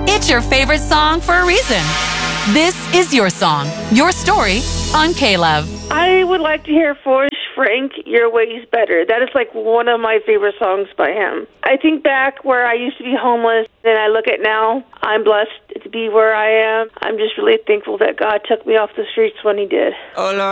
It's your favorite song for a reason. This is your song, your story on K-Love. I would like to hear Forrest Frank, Your Way's Better. That is like one of my favorite songs by him. I think back where I used to be homeless, and I look at now, I'm blessed to be where I am. I'm just really thankful that God took me off the streets when he did. Oh, Lord.